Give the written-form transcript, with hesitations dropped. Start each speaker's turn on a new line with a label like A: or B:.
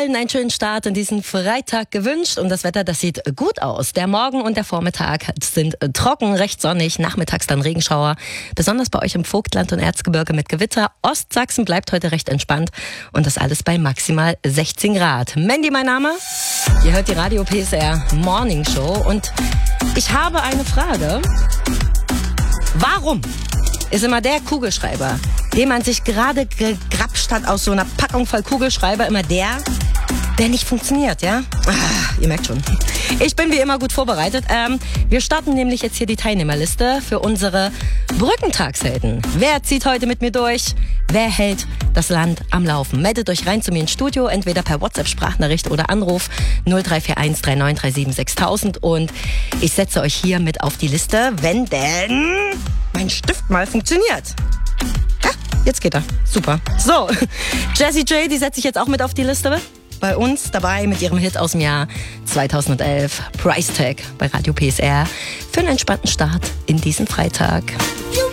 A: allen einen schönen Start in diesen Freitag gewünscht und das Wetter, das sieht gut aus. Der Morgen und der Vormittag sind trocken, recht sonnig, nachmittags dann Regenschauer. Besonders bei euch im Vogtland und Erzgebirge mit Gewitter. Ostsachsen bleibt heute recht entspannt und das alles bei maximal 16 Grad. Mandy mein Name, ihr hört die Radio PSR Morning Show und ich habe eine Frage. Warum ist immer der Kugelschreiber, den man sich gerade gegrapscht hat aus so einer Packung voll Kugelschreiber, immer der nicht funktioniert, ja? Ihr merkt schon. Ich bin wie immer gut vorbereitet. Wir starten nämlich jetzt hier die Teilnehmerliste für unsere Brückentagshelden. Wer zieht heute mit mir durch? Wer hält das Land am Laufen? Meldet euch rein zu mir ins Studio, entweder per WhatsApp-Sprachnachricht oder Anruf 0341 3937 6000 und ich setze euch hier mit auf die Liste, wenn denn mein Stift mal funktioniert. Ja, jetzt geht er. Super. So, Jessie J, die setze ich jetzt auch mit auf die Liste. Bei uns dabei mit ihrem Hit aus dem Jahr 2011, Price Tag bei Radio PSR, für einen entspannten Start in diesen Freitag.